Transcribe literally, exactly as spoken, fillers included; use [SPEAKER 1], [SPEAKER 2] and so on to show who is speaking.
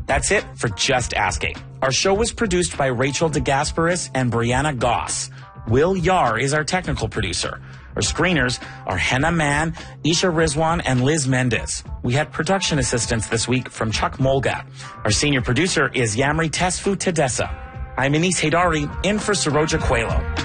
[SPEAKER 1] That's it for Just Asking. Our show was produced by Rachel DeGasperis and Brianna Goss. Will Yar is our technical producer. Our screeners are Henna Mann, Isha Rizwan, and Liz Mendez. We had production assistance this week from Chuck Molgat. Our senior producer is Yamri Tesfu Tedessa. I'm Anis Haydari, in for Saroja Coelho.